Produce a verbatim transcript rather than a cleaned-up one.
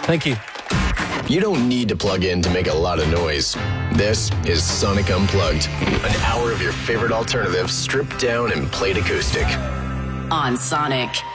Thank you. You don't need to plug in to make a lot of noise. This is Sonic Unplugged, an hour of your favorite alternatives stripped down and played acoustic. On Sonic.